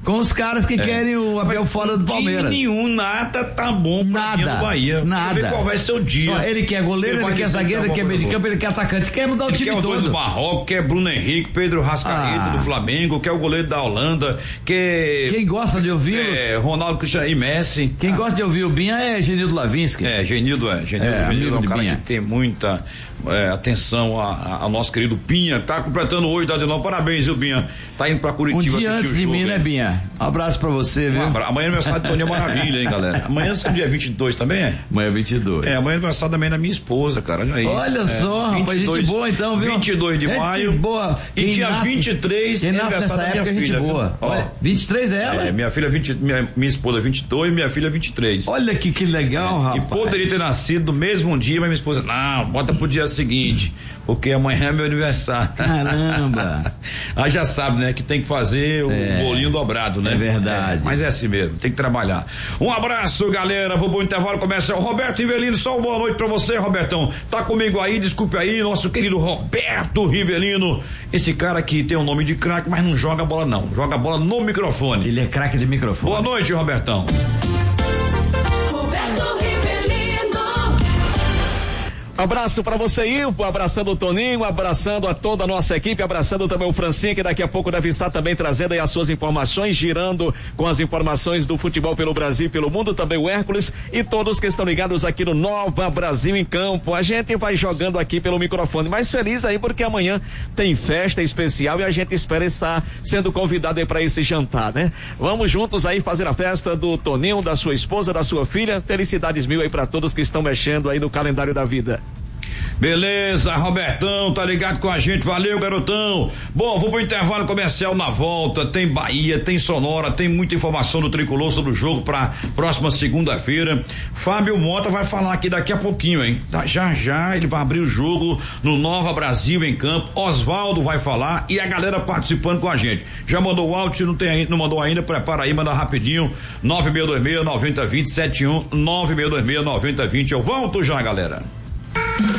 Com os caras que querem o Abel fora do Palmeiras. Nenhum, nada tá bom pra mim no Bahia. Nada. Qual vai ser o dia? Ó, ele quer goleiro, ele quer zagueiro, ele quer meio de campo, ele quer atacante, quer mudar o time todo. Quer os dois do Marrocos, quer Bruno Henrique, Pedro Rascaeta do Flamengo, quer o goleiro da Holanda, quer... Quem gosta de ouvir? Ronaldo Cristiano e Messi. Quem gosta de ouvir o Binha é Genildo Lavinsky. Genildo é um cara Binha. que tem muita atenção ao nosso querido Binha, tá completando hoje, Dadilão, parabéns, viu, Binha? Tá indo pra Curitiba um dia assistir antes de mim, né, Binha? Um abraço pra você, viu? Amanhã é aniversário de Toninho Maravilha, hein, galera? Amanhã é dia 22 também, é? Amanhã é 22. Amanhã é aniversário também da minha esposa, cara, olha aí. Olha só, rapaz, gente boa então, viu? 22 de maio. Boa. E dia 23 quem nasce nessa época é gente boa. Olha, 23 é ela? Minha filha minha esposa 22, minha filha 23. Olha que legal, rapaz. E poderia ter nascido no mesmo dia, mas minha esposa, não, bota pro dia seguinte, porque amanhã é meu aniversário. Caramba. Aí já sabe, né, que tem que fazer o bolinho dobrado, né? É verdade. Mas é assim mesmo, tem que trabalhar. Um abraço, galera, vou pro intervalo, começa o Roberto Rivelino, só uma boa noite pra você, Robertão. Tá comigo aí, desculpe aí, nosso querido Roberto Rivelino, esse cara que tem o nome de craque, mas não joga bola não, joga bola no microfone. Ele é craque de microfone. Boa noite, Robertão. Abraço pra você, Ivo, abraçando o Toninho, abraçando a toda a nossa equipe, abraçando também o Francinho, que daqui a pouco deve estar também trazendo aí as suas informações, girando com as informações do futebol pelo Brasil e pelo mundo, também o Hércules e todos que estão ligados aqui no Nova Brasil em Campo. A gente vai jogando aqui pelo microfone, mas feliz aí porque amanhã tem festa especial e a gente espera estar sendo convidado aí pra esse jantar, né? Vamos juntos aí fazer a festa do Toninho, da sua esposa, da sua filha. Felicidades mil aí pra todos que estão mexendo aí no calendário da vida. Beleza, Robertão, tá ligado com a gente, valeu, garotão. Bom, vou pro intervalo comercial na volta, tem Bahia, tem Sonora, tem muita informação do Tricolor sobre o jogo pra próxima segunda-feira. Fábio Mota vai falar aqui daqui a pouquinho, hein? Já ele vai abrir o jogo no Nova Brasil em Campo, Osvaldo vai falar e a galera participando com a gente. Já mandou o áudio, não mandou ainda, prepara aí, manda rapidinho, 9626-9020, 71 9626-9020, eu volto já, galera.